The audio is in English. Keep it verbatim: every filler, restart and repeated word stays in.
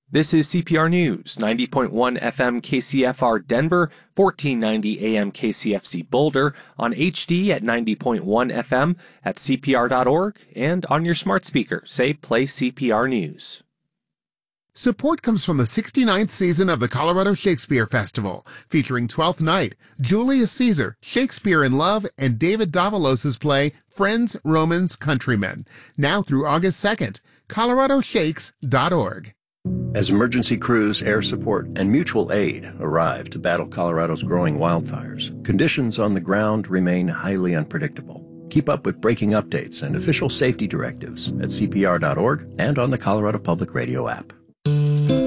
This is C P R News, ninety point one F M K C F R Denver, fourteen ninety A M K C F C Boulder, on H D at ninety point one F M, at C P R dot org, and on your smart speaker. Say, play C P R News. Support comes from the sixty-ninth season of the Colorado Shakespeare Festival, featuring Twelfth Night, Julius Caesar, Shakespeare in Love, and David Davalos' play Friends, Romans, Countrymen. Now through August second. colorado shakes dot org. As emergency crews, air support, and mutual aid arrive to battle Colorado's growing wildfires, conditions on the ground remain highly unpredictable. Keep up with breaking updates and official safety directives at C P R dot org and on the Colorado Public Radio app.